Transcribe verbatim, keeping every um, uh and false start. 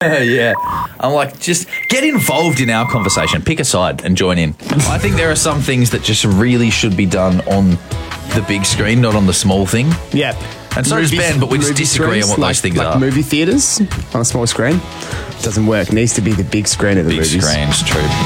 Yeah. I'm like, just get involved in our conversation. Pick a side and join in. I think there are some things that just really should be done on the big screen, not on the small thing. Yeah. And so does Ben, but we just movie disagree on screens, what like, those things like are. movie theatres on a small screen doesn't work. It needs to be the big screen of the Big movies. screens, true.